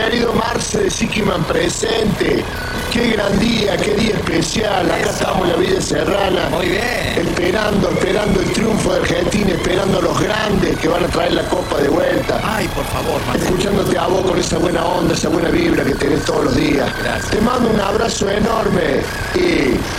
querido Marce de Siquiman presente. Qué gran día, qué día especial. Acá estamos en la Villa Serrana. Muy bien. Esperando el triunfo de Argentina, esperando a los grandes que van a traer la copa de vuelta. Ay, por favor, Marcelo. Escuchándote a vos con esa buena onda, esa buena vibra que tenés todos los días. Gracias. Te mando un abrazo enorme y